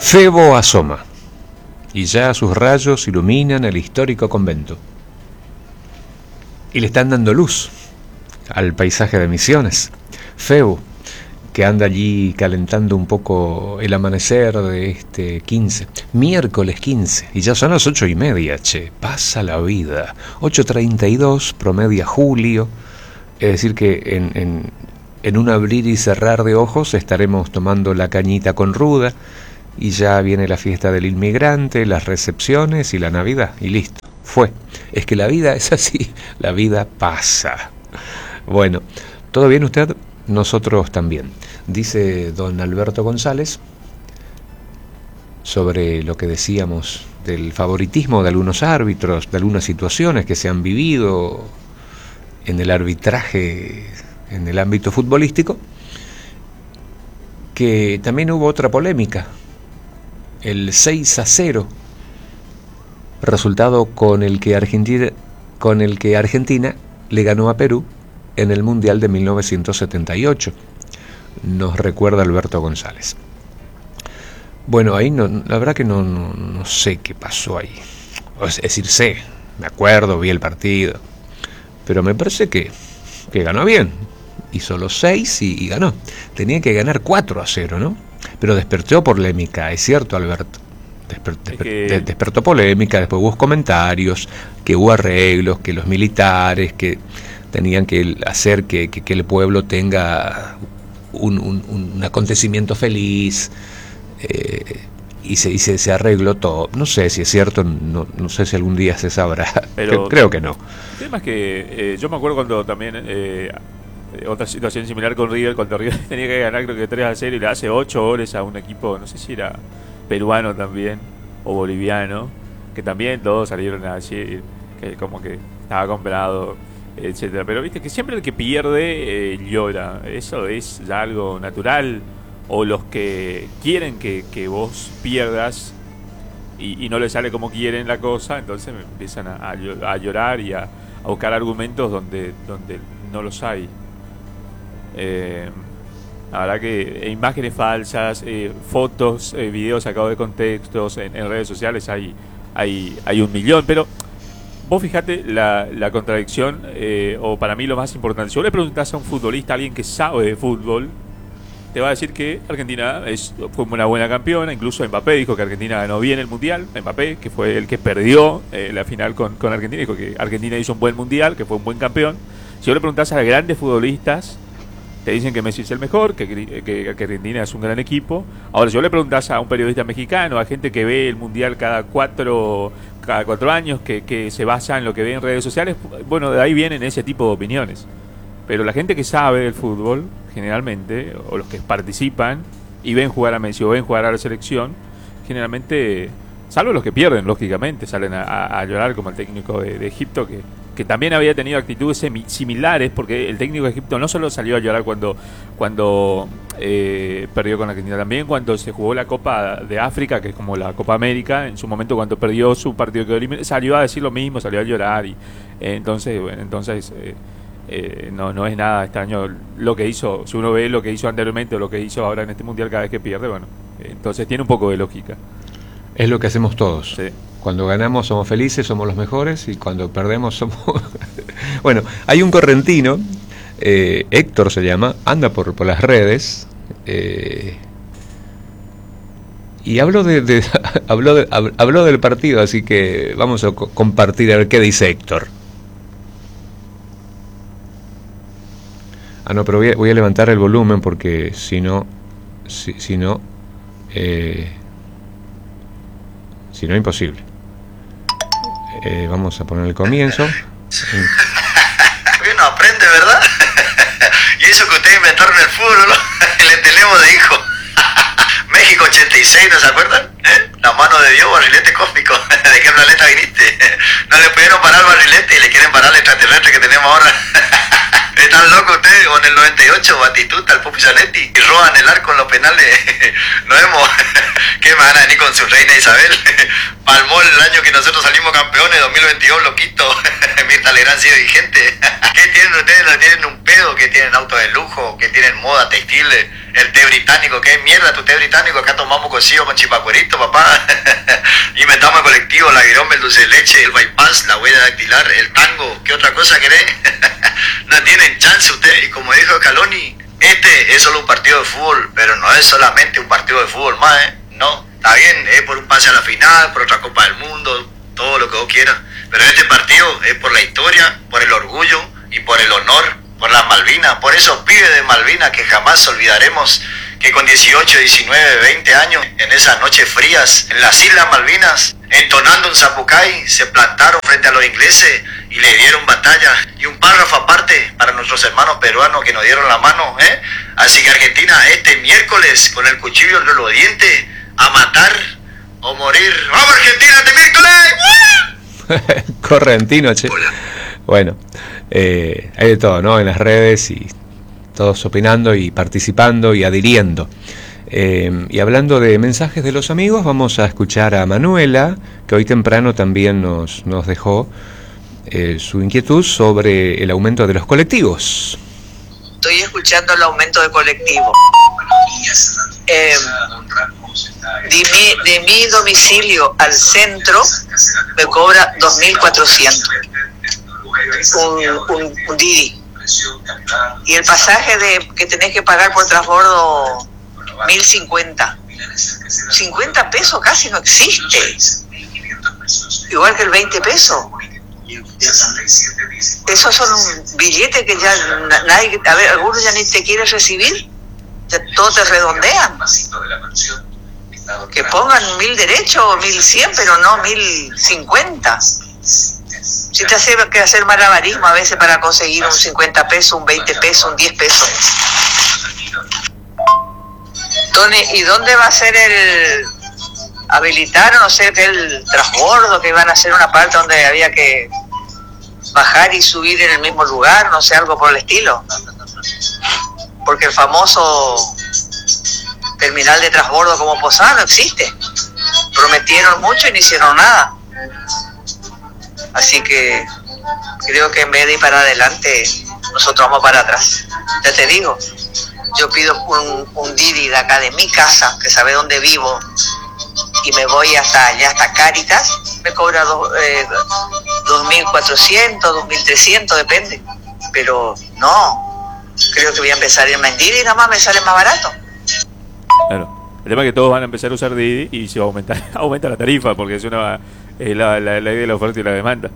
Febo asoma, y ya sus rayos iluminan el histórico convento. Y le están dando luz al paisaje de Misiones. Febo, que anda allí calentando un poco el amanecer de este 15, miércoles 15, y ya son las 8:30, che, pasa la vida. 8:32, promedia julio, es decir que en un abrir y cerrar de ojos estaremos tomando la cañita con ruda, y ya viene la fiesta del inmigrante, las recepciones y la Navidad, y listo, fue. Es que la vida es así, la vida pasa. Bueno, ¿todo bien usted? Nosotros también. Dice don Alberto González sobre lo que decíamos del favoritismo de algunos árbitros, de algunas situaciones que se han vivido en el arbitraje en el ámbito futbolístico, que también hubo otra polémica, el 6-0, resultado con el que Argentina le ganó a Perú en el Mundial de 1978, nos recuerda Alberto González. Bueno, ahí no, la verdad que no sé qué pasó ahí. Es decir, me acuerdo, vi el partido, pero me parece que ganó bien. Hizo los 6 y ganó. Tenía que ganar 4-0, ¿no? Pero despertó polémica, es cierto, Alberto. Despertó polémica, después hubo comentarios, que hubo arreglos, que los militares que tenían que hacer que el pueblo tenga un acontecimiento feliz, y se arregló todo. No sé si es cierto, no sé si algún día se sabrá, pero creo que no. El tema es que yo me acuerdo cuando también otra situación similar con River, cuando River tenía que ganar creo que 3-0 y le hace 8 goles a un equipo, no sé si era peruano también o boliviano, que también todos salieron a decir que como que estaba comprado, etcétera. Pero viste que siempre el que pierde llora. Eso es ya algo natural. O los que quieren que vos pierdas y no les sale como quieren la cosa, entonces empiezan a llorar y a buscar argumentos donde no los hay. La verdad que imágenes falsas, fotos, videos sacados de contextos en redes sociales hay 1.000.000, pero vos fijate la contradicción, o para mí lo más importante. Si vos le preguntás a un futbolista, a alguien que sabe de fútbol, te va a decir que Argentina fue una buena campeona. Incluso Mbappé dijo que Argentina ganó bien el Mundial. Mbappé, que fue el que perdió la final con Argentina, dijo que Argentina hizo un buen Mundial, que fue un buen campeón. Si vos le preguntás a grandes futbolistas, te dicen que Messi es el mejor, que Argentina es un gran equipo. Ahora, si vos le preguntás a un periodista mexicano, a gente que ve el Mundial cada cuatro años, que se basa en lo que ve en redes sociales, bueno, de ahí vienen ese tipo de opiniones. Pero la gente que sabe del fútbol, generalmente, o los que participan y ven jugar a Messi o ven jugar a la selección, generalmente, salvo los que pierden, lógicamente, salen a llorar, como el técnico de Egipto, que también había tenido actitudes similares, porque el técnico de Egipto no solo salió a llorar cuando perdió con Argentina, también cuando se jugó la Copa de África, que es como la Copa América, en su momento cuando perdió su partido que eliminó, salió a decir lo mismo, salió a llorar, y entonces no es nada extraño lo que hizo. Si uno ve lo que hizo anteriormente o lo que hizo ahora en este Mundial cada vez que pierde, bueno, entonces tiene un poco de lógica. Es lo que hacemos todos. Sí. Cuando ganamos somos felices, somos los mejores, y cuando perdemos somos... Bueno, hay un correntino, Héctor se llama, anda por las redes, y habló del partido, así que vamos a compartir a ver qué dice Héctor. No, pero voy a levantar el volumen porque si no imposible. Vamos a poner el comienzo. Uno aprende, ¿verdad? Y eso que ustedes inventaron el fútbol, ¿no? Le tenemos de hijo. México 86, ¿no se acuerdan? La mano de Dios, barrilete cósmico. ¿De qué planeta viniste? No le pudieron parar al barrilete y le quieren parar al extraterrestre que tenemos ahora. ¿Están locos ustedes? O en el 98, Batistuta, el Pupi Zanetti, y roban el arco en los penales. No hemos... ¿Qué me van a venir con su reina Isabel? Palmó el año que nosotros salimos campeones, 2022, loquito. Mirta Legrand sigue vigente. ¿Qué tienen ustedes? ¿No tienen un pedo? ¿Qué tienen autos de lujo? ¿Qué tienen moda textil? El té británico, ¿qué mierda tu té británico? Acá tomamos cocido con chipacuerito, papá. Inventamos el colectivo, la guiromba, el dulce de leche, el bypass, la huella dactilar, el tango. ¿Qué otra cosa querés? No tienen chance ustedes. Y como dijo Scaloni, este es solo un partido de fútbol, pero no es solamente un partido de fútbol más, ¿eh? No, está bien, es por un pase a la final, por otra Copa del Mundo, todo lo que vos quieras. Pero este partido es por la historia, por el orgullo y por el honor, por las Malvinas, por esos pibes de Malvinas que jamás olvidaremos, que con 18, 19, 20 años, en esas noches frías, en las Islas Malvinas, entonando un zapucay, se plantaron frente a los ingleses y le dieron batalla. Y un párrafo aparte para nuestros hermanos peruanos que nos dieron la mano, ¿eh? Así que Argentina, este miércoles, con el cuchillo entre los dientes, a matar o morir. ¡Vamos Argentina, este miércoles! Correntino, che. Bueno, hay de todo, ¿no? En las redes y todos opinando y participando y adhiriendo. Y hablando de mensajes de los amigos, vamos a escuchar a Manuela, que hoy temprano también nos dejó su inquietud sobre el aumento de los colectivos. Estoy escuchando el aumento de colectivo. De mi domicilio al centro me cobra 2.400 un Didi, y el pasaje que tenés que pagar por transbordo 1.050, 50 pesos casi no existe, igual que el 20 pesos. Esos son un billete que ya nadie, a ver, algunos ya ni te quieren recibir, ya todos te redondean. Que pongan 1.000 derechos o 1.100, pero no 1.050. Si te hace que hacer malabarismo a veces para conseguir un 50 pesos, un 20 pesos, un 10 pesos. Tony, ¿y dónde va a ser el habilitar, no sé, el transbordo, que van a hacer una parte donde había que bajar y subir en el mismo lugar, no sé, algo por el estilo? Porque el famoso terminal de transbordo como Posada no existe. Prometieron mucho y no hicieron nada. Así que creo que en vez de ir para adelante, nosotros vamos para atrás. Ya te digo, yo pido un Didi de acá de mi casa, que sabe dónde vivo, y me voy hasta allá, hasta Cáritas, me cobra 2.400, 2.300, depende. Pero no, creo que voy a empezar a irme en Didi y nada más me sale más barato. Claro, el tema es que todos van a empezar a usar Didi y se va a aumentar, aumenta la tarifa, porque es la ley de la oferta y la demanda.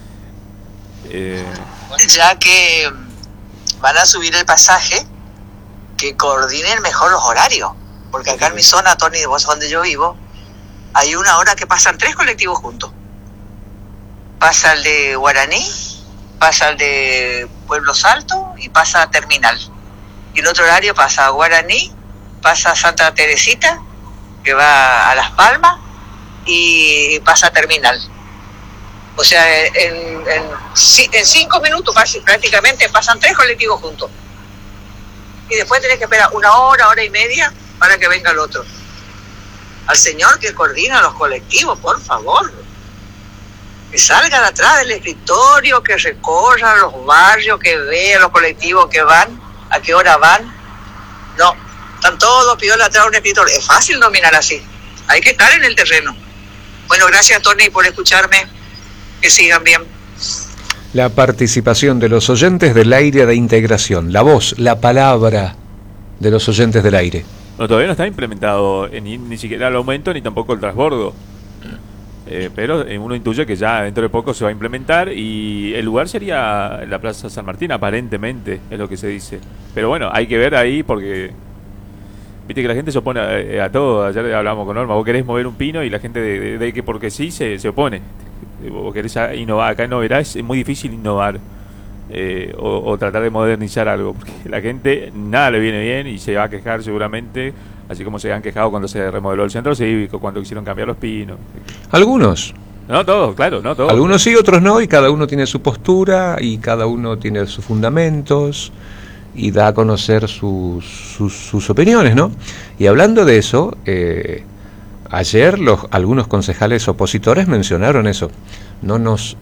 Ya que van a subir el pasaje, que coordinen mejor los horarios, porque acá en mi zona, Tony, de vos donde yo vivo, hay una hora que pasan 3 colectivos juntos. Pasa el de Guaraní, pasa el de Pueblo Salto y pasa a Terminal. Y el otro horario pasa a Guaraní, pasa a Santa Teresita, que va a Las Palmas, y pasa a Terminal. O sea, en 5 minutos prácticamente pasan 3 colectivos juntos. Y después tenés que esperar una hora y media para que venga el otro. Al señor que coordina los colectivos, por favor, que salga de atrás del escritorio, que recorra los barrios, que vea los colectivos que van, a qué hora van. No, están todos piola atrás de un escritorio. Es fácil dominar así, hay que estar en el terreno. Bueno, gracias, Tony, por escucharme. Que sigan bien. La participación de los oyentes del aire de integración, la voz, la palabra de los oyentes del aire. No, todavía no está implementado ni siquiera el aumento ni tampoco el transbordo. Pero uno intuye que ya dentro de poco se va a implementar y el lugar sería la Plaza San Martín, aparentemente, es lo que se dice. Pero bueno, hay que ver ahí porque viste que la gente se opone a todo. Ayer hablábamos con Norma, vos querés mover un pino y la gente de que porque sí se opone. Vos querés innovar, acá en Noverá es muy difícil innovar o tratar de modernizar algo, porque la gente nada le viene bien y se va a quejar seguramente, así como se han quejado cuando se remodeló el centro cívico, cuando quisieron cambiar los pinos. Algunos. No todos, claro, no todos. Algunos sí, otros no, y cada uno tiene su postura y cada uno tiene sus fundamentos y da a conocer sus opiniones, ¿no? Y hablando de eso, Ayer algunos concejales opositores mencionaron eso. No nos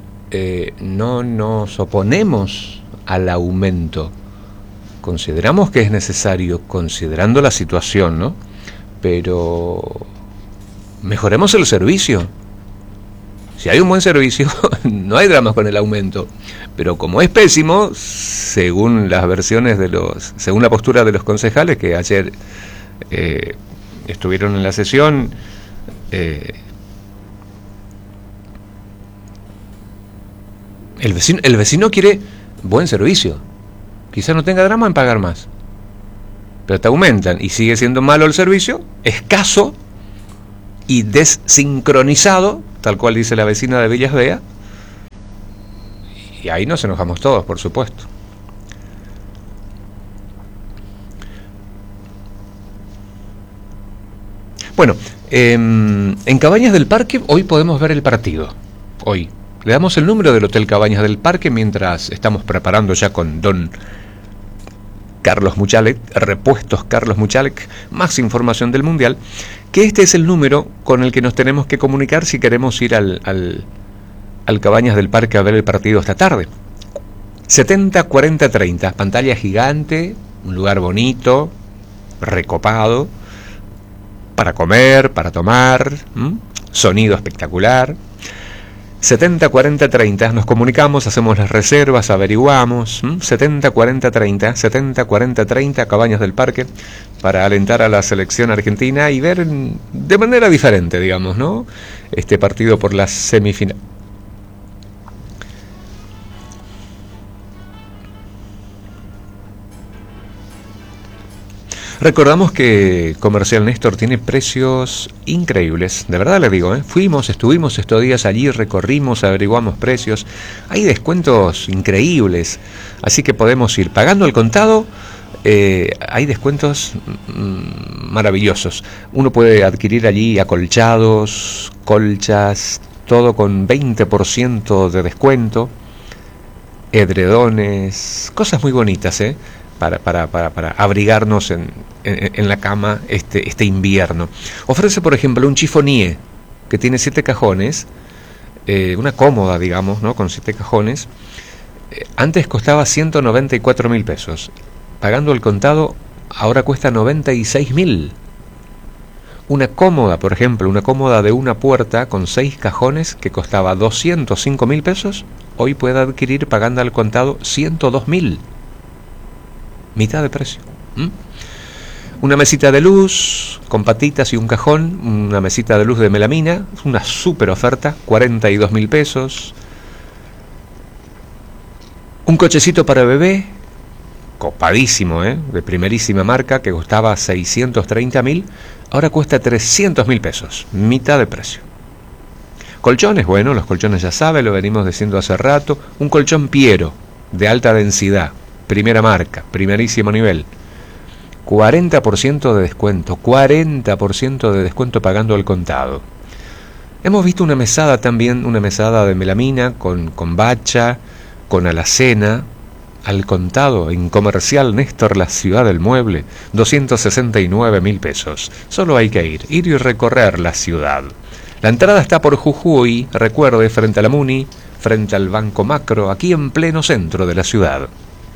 oponemos al aumento. Consideramos que es necesario, considerando la situación, ¿no? Pero mejoremos el servicio. Si hay un buen servicio, no hay dramas con el aumento. Pero como es pésimo, según las versiones según la postura de los concejales que ayer estuvieron en la sesión, el vecino quiere buen servicio. Quizás no tenga drama en pagar más, pero te aumentan y sigue siendo malo el servicio, escaso y desincronizado, tal cual dice la vecina de Villas Bea, y ahí nos enojamos todos, por supuesto. Bueno, en Cabañas del Parque hoy podemos ver el partido. Hoy le damos el número del Hotel Cabañas del Parque mientras estamos preparando ya con don Carlos Muchalek, Repuestos Carlos Muchalek, más información del Mundial, que este es el número con el que nos tenemos que comunicar si queremos ir al Cabañas del Parque a ver el partido esta tarde. 70 40 30, pantalla gigante, un lugar bonito, recopado, para comer, para tomar, sonido espectacular. 70 40 30, nos comunicamos, hacemos las reservas, averiguamos. 70 40 30, 70 40 30, Cabañas del Parque, para alentar a la selección argentina y ver de manera diferente, digamos, ¿no? Este partido por la semifinal. Recordamos que Comercial Néstor tiene precios increíbles, de verdad les digo, estuvimos estos días allí, recorrimos, averiguamos precios, hay descuentos increíbles, así que podemos ir pagando al contado, hay descuentos maravillosos. Uno puede adquirir allí acolchados, colchas, todo con 20% de descuento, edredones, cosas muy bonitas, para abrigarnos en la cama este invierno. Ofrece, por ejemplo, un chiffonier que tiene 7 cajones, una cómoda, digamos, ¿no? Con 7 cajones. Antes costaba 194.000 pesos. Pagando el contado, ahora cuesta 96.000. Una cómoda, por ejemplo, una cómoda de una puerta con 6 cajones que costaba 205.000 pesos, hoy puede adquirir pagando al contado 102.000. Mitad de precio. Una mesita de luz con patitas y un cajón, una mesita de luz de melamina, una super oferta, 42.000 pesos. Un cochecito para bebé, copadísimo, de primerísima marca, que costaba 630.000, ahora cuesta 300.000 pesos, mitad de precio. Colchones, bueno, los colchones ya sabe, lo venimos diciendo hace rato. Un colchón Piero, de alta densidad, primera marca, primerísimo nivel, 40% de descuento, 40% de descuento pagando al contado. Hemos visto una mesada también, una mesada de melamina con bacha, con alacena, al contado, en Comercial Néstor, la ciudad del mueble, 269.000 pesos. Solo hay que ir y recorrer la ciudad. La entrada está por Jujuy, recuerde, frente a la Muni, frente al Banco Macro, aquí en pleno centro de la ciudad.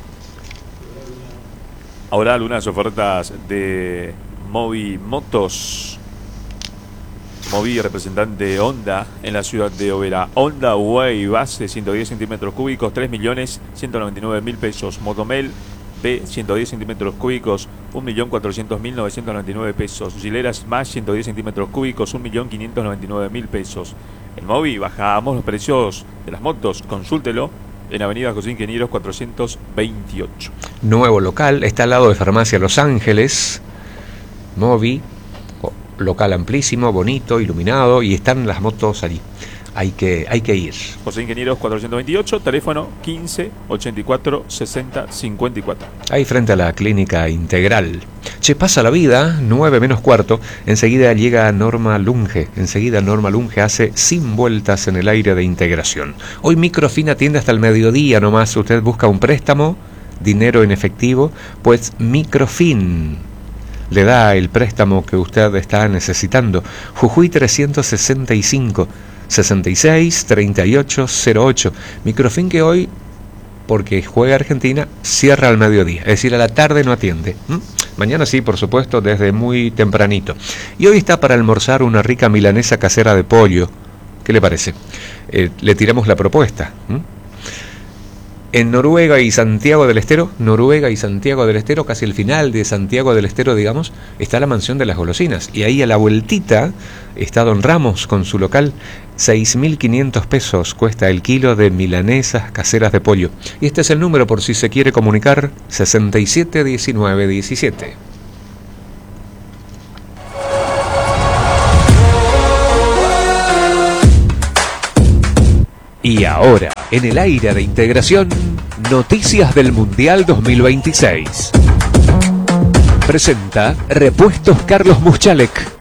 Ahora algunas ofertas de Movi Motos. Movi, representante Honda en la ciudad de Oberá. Honda Way base 110 centímetros cúbicos, 3.199.000 pesos. Motomel B 110 centímetros cúbicos, 1.400.999 pesos. Gileras Smash 110 centímetros cúbicos, 1.599.000 pesos. En Movi bajamos los precios de las motos, consúltelo. En Avenida José Ingenieros 428. Nuevo local, está al lado de Farmacia Los Ángeles. Movi, local amplísimo, bonito, iluminado, y están las motos allí. Hay que ir. José Ingenieros 428, teléfono 15 84 60 54. Ahí frente a la Clínica Integral. Che, pasa la vida, 9 menos cuarto, enseguida llega Norma Lunge. Enseguida Norma Lunge hace 100 vueltas en el aire de integración. Hoy Microfin atiende hasta el mediodía nomás. Usted busca un préstamo, dinero en efectivo, pues Microfin le da el préstamo que usted está necesitando. Jujuy 365 66 38 08. Microfin que hoy, porque juega Argentina, cierra al mediodía, es decir, a la tarde no atiende. Mañana sí, por supuesto, desde muy tempranito. Y hoy está para almorzar una rica milanesa casera de pollo. ¿Qué le parece? Le tiramos la propuesta. En Noruega y Santiago del Estero, casi el final de Santiago del Estero, digamos, está la mansión de las golosinas. Y ahí a la vueltita está Don Ramos con su local. 6.500 pesos cuesta el kilo de milanesas caseras de pollo. Y este es el número por si se quiere comunicar, 671917. Y ahora, en el aire de integración, noticias del Mundial 2026. Presenta Repuestos Carlos Muschalek.